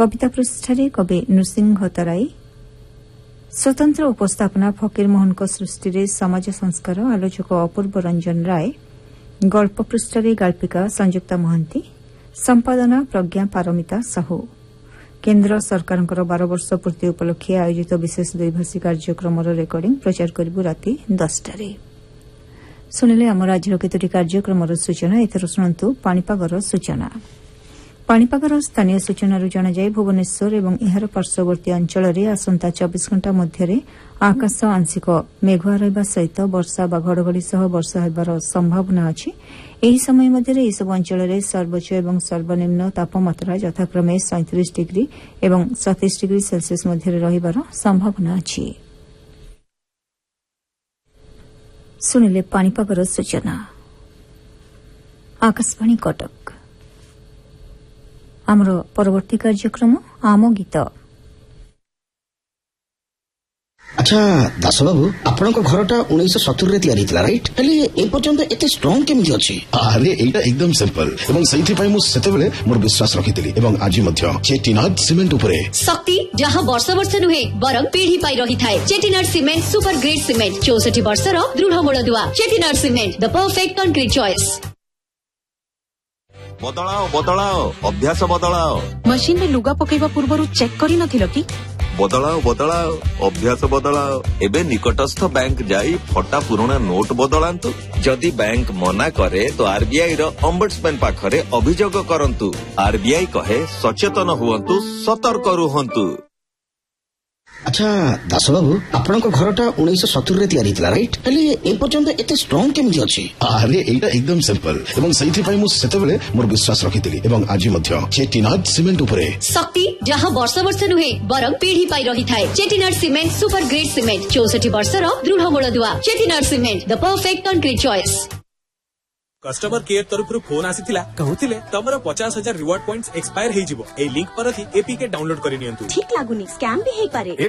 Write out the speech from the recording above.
कविता पृष्ठे कवि नृसिंह तराई स्वतंत्र उपस्थापना फकीरमोहन सृष्टि समाज संस्कार आलोचक अपूर्व रंजन राय गल्प पृष्ठे गाल्पिका संयुक्ता महांती संपादना प्रज्ञा पारमिता साहू केन्द्र सरकार 12 वर्ष पूर्ति उपलक्षे आयोजित विशेष द्विभाषी कार्यक्रम रेकर्डिंग प्रचार करिबु राति 10 सुनिले आम राज्यर केतोटी कार्यक्रम सूचना एथर शुणु पाणीपागर सूचना पाणीपागर स्थानीय सूचनार जणाଯାଏ भुवनेश्वर एवं एहार पार्श्ववर्ती अंचल में आसंता 24 घंटा मध्य आकाश आंशिक मेघुआ रहिबा सहित वर्षा बा घड़घड़ी सह वर्षा हेबार संभावना अछि। एही समय मध्य एसबु अंचल में सर्वोच्च एवं सर्वनिम्न तापमात्रा यथाक्रमे 37 डिग्री एवं 27 डिग्री सेल्सियस मध्य रहिबार संभावना अछि। सुनिले पाणीपागर सूचना आकाशवाणी कटक आमर परवर्ती कार्यक्रम आम गीत। अच्छा दास बाबू आपण घरटा 1970 रे तयारी थिला राइट हेले ए पर्यंत एते स्ट्रांग केमिति अछि? अरे एटा एकदम सिंपल एवं सही पई मु सेते बेले मोर विश्वास रखितली एवं आज मध्य चेटिनाड सीमेंट उपरे शक्ति जहां वर्ष वर्ष नुहे बरम पीढ़ी पाई रही थाए। Chettinad cement super grade cement 64 वर्षर दृढ़ मूलदुआ। Chettinad cement the perfect concrete choice. बदलाओ बदलाओ अभ्यास बदलाओ। मशीन में लुगा पकेबा पूर्वरु चेक करि नथिलो कि? बदलाओ बदलाओ अभ्यास बदलाओ। एबे निकटस्थ बैंक जाई फटा पुराना नोट बदलांतु। जदि बैंक मना करे तो आरबीआई रो ओम्बड्समैन पाखरे अभियोग करंतु। आरबीआई कहे सचेतन हुवंतु सतर्क रुहंतु। अच्छा दास बाबू आपण घरटा 1970 रे तयारी थिला राइट हेले ए पर्यंत एते स्ट्रांग केमिति अछि? अरे एटा एकदम सिंपल एवं सही पई मु सेते बेले मोर विश्वास रखितली एवं आज मध्य चेटिनाड सीमेंट उपरे शक्ति जहां वर्ष वर्ष नुहे बरम पीढ़ी पाई रही थाए। Chettinad cement super grade cement 64 वर्षर दृढ़ मूलदुआ। Chettinad cement the perfect concrete choice. Customer care तरफ फोन आसीथिला कहउथिले तमरो 50,000 रिवार्ड पॉइंट्स एक्सपायर हेई जिवो। ए लिंक पर थी एपीके डाउनलोड करि नियंतु। ठीक लागुनी स्कैम भी हेई पारे।